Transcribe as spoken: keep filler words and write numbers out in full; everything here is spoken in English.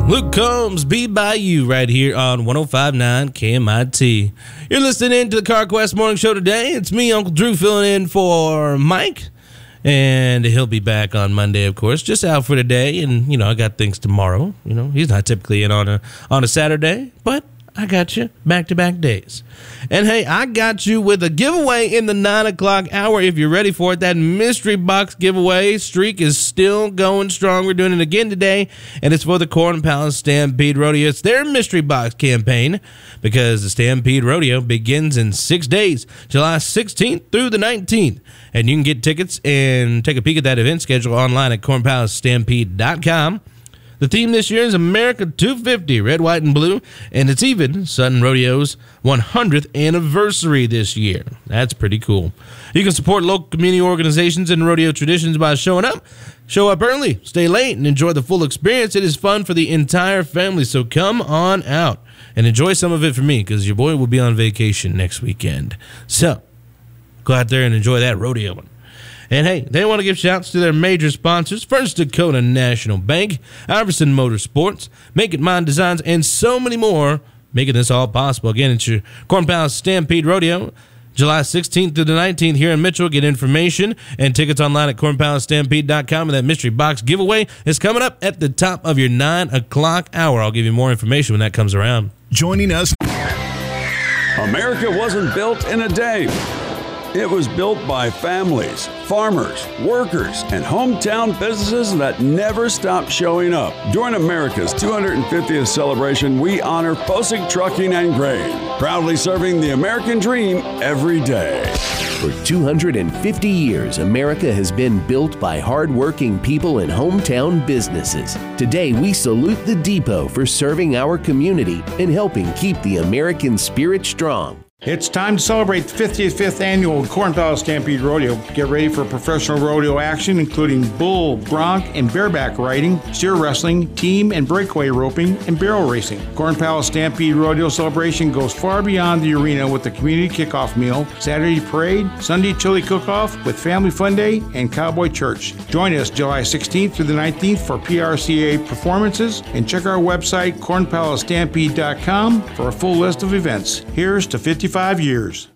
Luke Combs, Be By You, right here on one oh five point nine K M I T. You're listening in to the CarQuest Morning Show today. It's me, Uncle Drew, filling in for Mike. And he'll be back on Monday, of course, just out for today. And, you know, I got things tomorrow. You know, he's not typically in on a on a Saturday, but I got you back-to-back days. And, hey, I got you with a giveaway in the nine o'clock hour if you're ready for it. That mystery box giveaway streak is still going strong. We're doing it again today, and it's for the Corn Palace Stampede Rodeo. It's their mystery box campaign because the Stampede Rodeo begins in six days, July sixteenth through the nineteenth. And you can get tickets and take a peek at that event schedule online at corn palace stampede dot com. The theme this year is America two fifty, red, white, and blue, and it's even Sutton Rodeo's one hundredth anniversary this year. That's pretty cool. You can support local community organizations and rodeo traditions by showing up. Show up early, stay late, and enjoy the full experience. It is fun for the entire family, so come on out and enjoy some of it for me because your boy will be on vacation next weekend. So go out there and enjoy that rodeo. And, hey, they want to give shouts to their major sponsors, First Dakota National Bank, Iverson Motorsports, Make It Mine Designs, and so many more, making this all possible. Again, it's your Corn Palace Stampede Rodeo, July sixteenth through the nineteenth here in Mitchell. Get information and tickets online at corn palace stampede dot com. And that mystery box giveaway is coming up at the top of your nine o'clock hour. I'll give you more information when that comes around. Joining us. America wasn't built in a day. It was built by families, farmers, workers, and hometown businesses that never stop showing up. During America's two hundred fiftieth celebration, we honor Posick Trucking and Grain, proudly serving the American dream every day. For two hundred fifty years, America has been built by hardworking people and hometown businesses. Today, we salute the Depot for serving our community and helping keep the American spirit strong. It's time to celebrate the fifty-fifth annual Corn Palace Stampede Rodeo. Get ready for professional rodeo action, including bull, bronc, and bareback riding, steer wrestling, team and breakaway roping, and barrel racing. Corn Palace Stampede Rodeo celebration goes far beyond the arena with the community kickoff meal, Saturday parade, Sunday chili cook-off with family fun day, and cowboy church. Join us July sixteenth through the nineteenth for P R C A performances, and check our website corn palace stampede dot com for a full list of events. Here's to fifty-five years.